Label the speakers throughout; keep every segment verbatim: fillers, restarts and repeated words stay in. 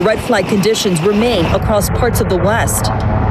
Speaker 1: Red flag conditions remain across parts of the West.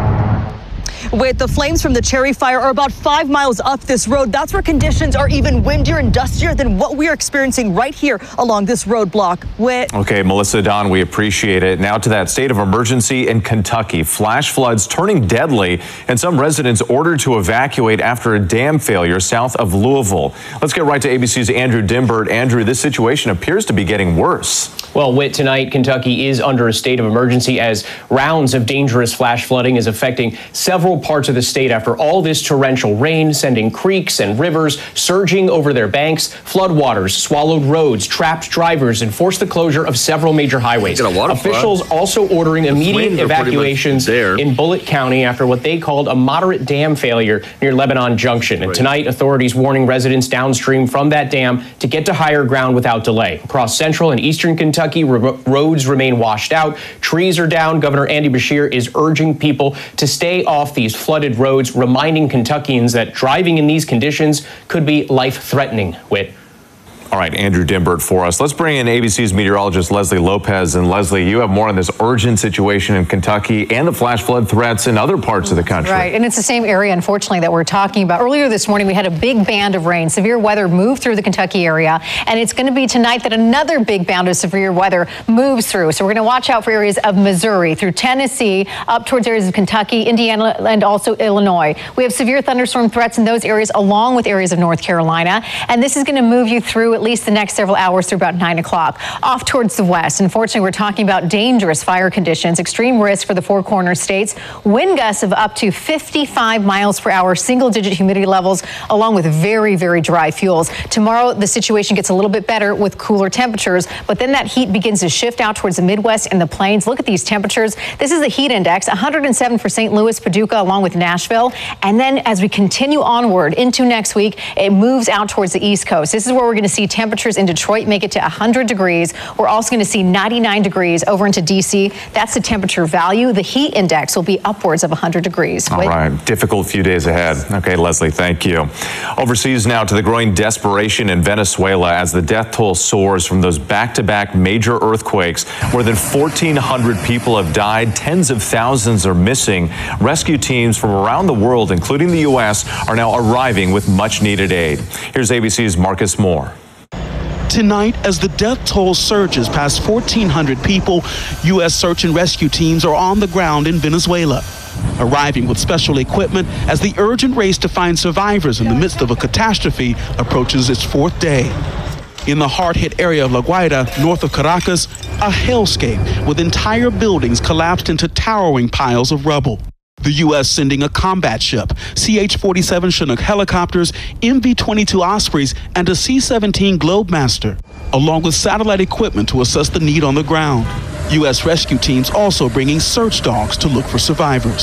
Speaker 2: With the flames from the Cherry Fire are about five miles up this road. That's where conditions are even windier and dustier than what we are experiencing right here along this roadblock. With
Speaker 3: okay, Melissa Don, we appreciate it. Now to that state of emergency in Kentucky. Flash floods turning deadly and some residents ordered to evacuate after a dam failure south of Louisville. Let's get right to A B C's Andrew Dimbert. Andrew, this situation appears to be getting worse.
Speaker 4: Well, Whit, tonight, Kentucky is under a state of emergency as rounds of dangerous flash flooding is affecting several parts of the state after all this torrential rain, sending creeks and rivers surging over their banks. Floodwaters swallowed roads, trapped drivers, and forced the closure of several major highways. Officials also ordering immediate evacuations in Bullitt County after what they called a moderate dam failure near Lebanon Junction. And tonight, authorities warning residents downstream from that dam to get to higher ground without delay. Across central and eastern Kentucky, roads remain washed out. Trees are down. Governor Andy Beshear is urging people to stay off these flooded roads, reminding Kentuckians that driving in these conditions could be life-threatening. Whit.
Speaker 3: All right, Andrew Dimbert for us. Let's bring in A B C's meteorologist Leslie Lopez. And Leslie, you have more on this urgent situation in Kentucky and the flash flood threats in other parts of the country.
Speaker 5: Right, and it's the same area, unfortunately, that we're talking about. Earlier this morning, we had a big band of rain. Severe weather moved through the Kentucky area, and it's going to be tonight that another big band of severe weather moves through. So we're going to watch out for areas of Missouri, through Tennessee, up towards areas of Kentucky, Indiana, and also Illinois. We have severe thunderstorm threats in those areas, along with areas of North Carolina, and this is going to move you through at least the next several hours through about nine o'clock. Off towards the west, unfortunately, we're talking about dangerous fire conditions, extreme risk for the Four Corners states, wind gusts of up to fifty-five miles per hour, single-digit humidity levels, along with very, very dry fuels. Tomorrow, the situation gets a little bit better with cooler temperatures, but then that heat begins to shift out towards the Midwest and the plains. Look at these temperatures. This is the heat index, one hundred seven for Saint Louis, Paducah, along with Nashville. And then as we continue onward into next week, it moves out towards the East Coast. This is where we're going to see temperatures in Detroit make it to one hundred degrees. We're also going to see ninety-nine degrees over into D C. That's the temperature value. The heat index will be upwards of one hundred degrees.
Speaker 3: All
Speaker 5: Wait.
Speaker 3: right. Difficult few days ahead. Okay, Leslie, thank you. Overseas now to the growing desperation in Venezuela as the death toll soars from those back-to-back major earthquakes. More than fourteen hundred people have died. Tens of thousands are missing. Rescue teams from around the world, including the U S, are now arriving with much-needed aid. Here's A B C's Marcus Moore.
Speaker 6: Tonight, as the death toll surges past fourteen hundred people, U S search and rescue teams are on the ground in Venezuela, arriving with special equipment as the urgent race to find survivors in the midst of a catastrophe approaches its fourth day. In the hard-hit area of La Guaira, north of Caracas, a hellscape with entire buildings collapsed into towering piles of rubble. The U S sending a combat ship, C H forty-seven Chinook helicopters, M V twenty-two Ospreys, and a C seventeen Globemaster, along with satellite equipment to assess the need on the ground. U S rescue teams also bringing search dogs to look for survivors.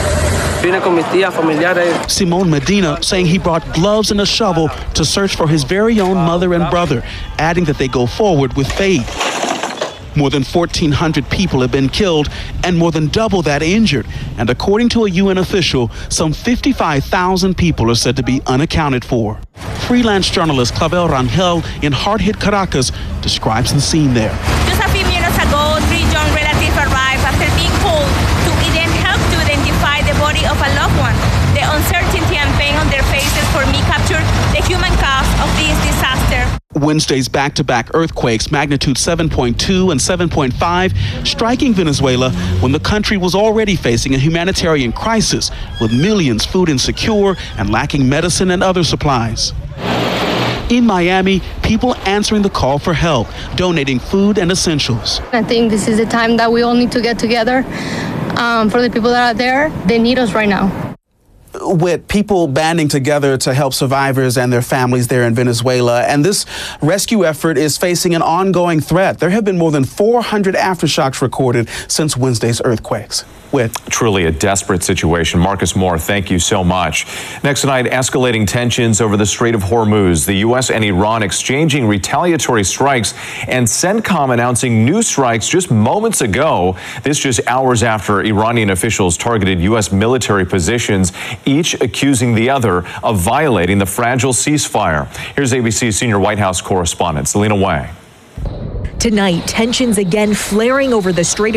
Speaker 6: Simon Medina saying he brought gloves and a shovel to search for his very own mother and brother, adding that they go forward with faith. More than fourteen hundred people have been killed and more than double that injured. And according to a U N official, some fifty-five thousand people are said to be unaccounted for. Freelance journalist Clavel Rangel in hard-hit Caracas describes the scene there.
Speaker 7: Just a few minutes ago, three young relatives arrived after being called to even help to identify the body of a loved one. The uncertainty and pain on their faces for me captured the human cost of this disaster.
Speaker 6: Wednesday's back-to-back earthquakes, magnitude seven point two and seven point five, striking Venezuela when the country was already facing a humanitarian crisis, with millions food insecure and lacking medicine and other supplies. In Miami, people answering the call for help, donating food and essentials.
Speaker 8: I think this is the time that we all need to get together. Um, for the people that are there, they need us right now.
Speaker 6: With people banding together to help survivors and their families there in Venezuela. And this rescue effort is facing an ongoing threat. There have been more than four hundred aftershocks recorded since Wednesday's earthquakes. With
Speaker 3: truly a desperate situation. Marcus Moore, thank you so much. Next tonight, escalating tensions over the Strait of Hormuz. The U S and Iran exchanging retaliatory strikes, and CENTCOM announcing new strikes just moments ago. This just hours after Iranian officials targeted U S military positions, each accusing the other of violating the fragile ceasefire. Here's A B C's senior White House correspondent, Selena Wang.
Speaker 1: Tonight, tensions again flaring over the Strait of